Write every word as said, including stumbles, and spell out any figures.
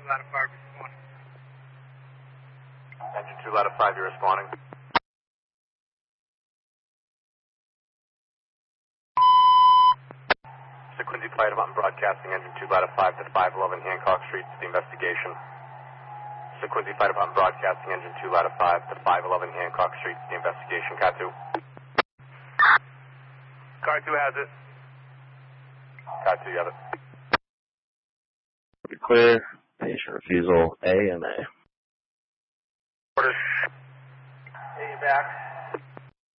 Ladder five responding. Engine two, Ladder five, you're responding. Mister Quincy Flight Department broadcasting engine two, Ladder five to five eleven Hancock Street to the investigation. Mister Quincy Flight Department broadcasting engine two, Ladder five to five eleven Hancock Street to the investigation. Car two. Car two has it. Car two, you have it. Pretty clear. Patient refusal A and A. Orders. Hey, you back.